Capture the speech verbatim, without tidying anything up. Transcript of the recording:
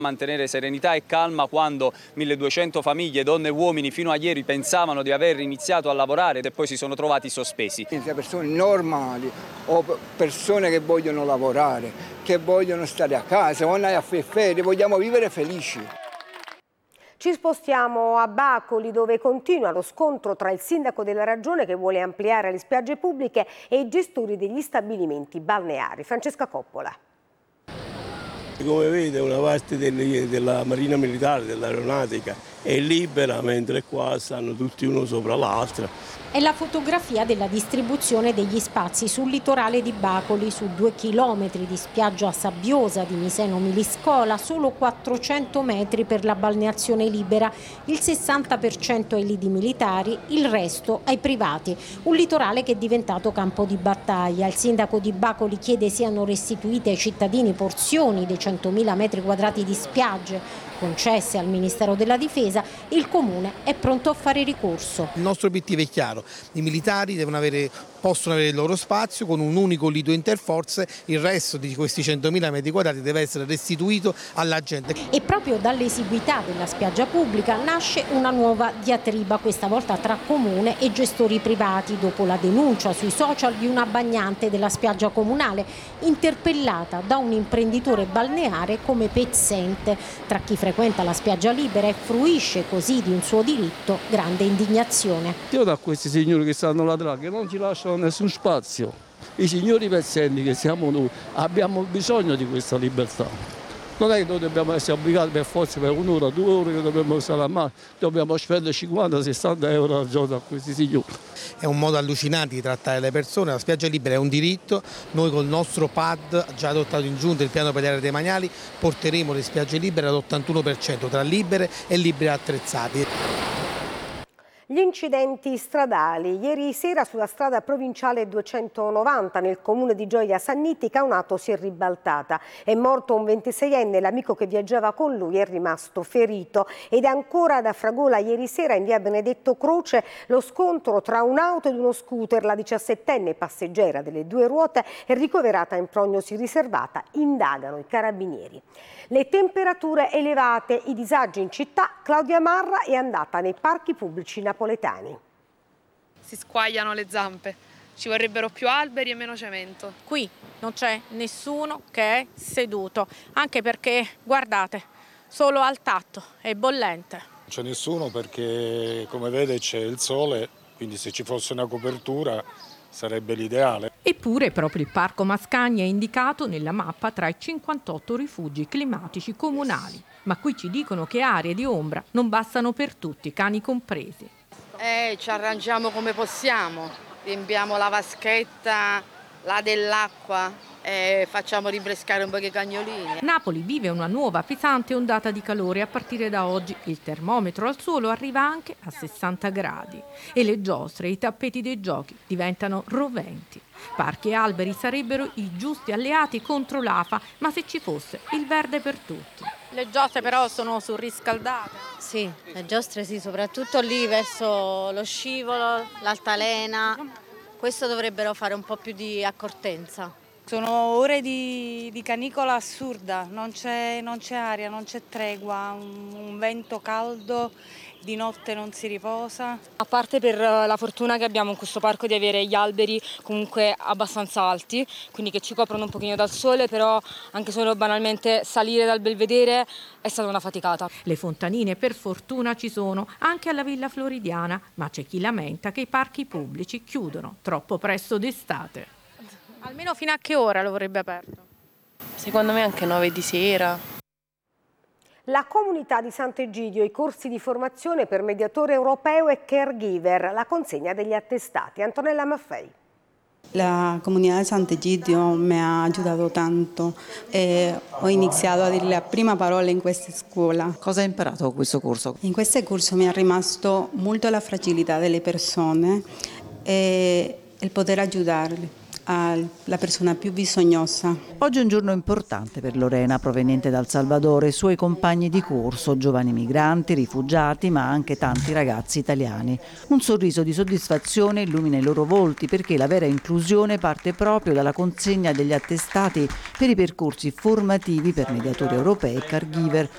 Mantenere serenità e calma quando milleduecento famiglie, donne e uomini, fino a ieri pensavano di aver iniziato a lavorare e poi si sono trovati sospesi. Persone normali o persone che vogliono lavorare, che vogliono stare a casa, vogliono andare a fare ferie, vogliamo vivere felici. Ci spostiamo a Bacoli, dove continua lo scontro tra il sindaco della regione, che vuole ampliare le spiagge pubbliche, e i gestori degli stabilimenti balneari. Francesca Coppola. Come vede, una parte delle, della Marina Militare, dell'Aeronautica, è libera, mentre qua stanno tutti uno sopra l'altro. È la fotografia della distribuzione degli spazi sul litorale di Bacoli, su due chilometri di spiaggia sabbiosa di Miseno Miliscola, solo quattrocento metri per la balneazione libera, il sessanta per cento ai lidi militari, il resto ai privati. Un litorale che è diventato campo di battaglia. Il sindaco di Bacoli chiede siano restituite ai cittadini porzioni dei centomila metri quadrati di spiagge concesse al Ministero della Difesa. Il Comune è pronto a fare ricorso. Il nostro obiettivo è chiaro: i militari devono avere, possono avere il loro spazio con un unico lido interforze, il resto di questi centomila metri quadrati deve essere restituito alla gente. E proprio dall'esiguità della spiaggia pubblica nasce una nuova diatriba, questa volta tra Comune e gestori privati, dopo la denuncia sui social di una bagnante della spiaggia comunale, interpellata da un imprenditore balneare come pezzente. Tra chi frequenta la spiaggia libera e fruisce così di un suo diritto, grande indignazione. Io da questi signori che stanno là, che non ci lasciano nessun spazio, i signori pezzenti che siamo noi, abbiamo bisogno di questa libertà. Non è che noi dobbiamo essere obbligati per forza per un'ora, due ore che dobbiamo stare a mare, dobbiamo spendere cinquanta sessanta euro al giorno a questi signori. È un modo allucinante di trattare le persone, la spiaggia libera è un diritto, noi col nostro P A D, già adottato in giunta il piano per le aree demaniali, porteremo le spiagge libere all'ottantuno per cento tra libere e libere attrezzati. Gli incidenti stradali. Ieri sera sulla strada provinciale duecentonovanta nel comune di Gioia Sannitica un'auto si è ribaltata. È morto un ventiseienne, l'amico che viaggiava con lui è rimasto ferito. Ed ancora da Fragola ieri sera in via Benedetto Croce lo scontro tra un'auto ed uno scooter. La diciassettenne passeggera delle due ruote è ricoverata in prognosi riservata. Indagano i carabinieri. Le temperature elevate, i disagi in città. Claudia Marra è andata nei parchi pubblici napoletani. Si squagliano le zampe, ci vorrebbero più alberi e meno cemento. Qui non c'è nessuno che è seduto, anche perché, guardate, solo al tatto, è bollente. Non c'è nessuno perché, come vede, c'è il sole, quindi se ci fosse una copertura sarebbe l'ideale. Eppure proprio il Parco Mascagni è indicato nella mappa tra i cinquantotto rifugi climatici comunali. Ma qui ci dicono che aree di ombra non bastano per tutti, cani compresi. Eh, ci arrangiamo come possiamo, riempiamo la vaschetta, la dell'acqua e facciamo rinfrescare un po' i cagnolini. Napoli vive una nuova pesante ondata di calore. A partire da oggi il termometro al suolo arriva anche a sessanta gradi e le giostre e i tappeti dei giochi diventano roventi. Parchi e alberi sarebbero i giusti alleati contro l'afa, ma se ci fosse il verde per tutti. Le giostre però sono surriscaldate. Sì, le giostre sì, soprattutto lì verso lo scivolo, l'altalena. Questo dovrebbero fare un po' più di accortenza. Sono ore di, di canicola assurda, non c'è, non c'è aria, non c'è tregua, un, un vento caldo, di notte non si riposa. A parte per la fortuna che abbiamo in questo parco di avere gli alberi comunque abbastanza alti, quindi che ci coprono un pochino dal sole, però anche solo banalmente salire dal belvedere è stata una faticata. Le fontanine per fortuna ci sono anche alla Villa Floridiana, ma c'è chi lamenta che i parchi pubblici chiudono troppo presto d'estate. Almeno fino a che ora lo vorrebbe aperto? Secondo me anche nove di sera. La comunità di Sant'Egidio, i corsi di formazione per mediatore europeo e caregiver, la consegna degli attestati. Antonella Maffei. La comunità di Sant'Egidio mi ha aiutato tanto e ho iniziato a dire la prima parola in questa scuola. Cosa hai imparato a questo corso? In questo corso mi è rimasto molto la fragilità delle persone e il poter aiutarle. La persona più bisognosa. Oggi è un giorno importante per Lorena, proveniente dal Salvador, e i suoi compagni di corso, giovani migranti, rifugiati, ma anche tanti ragazzi italiani. Un sorriso di soddisfazione illumina i loro volti, perché la vera inclusione parte proprio dalla consegna degli attestati per i percorsi formativi per mediatori europei e caregiver,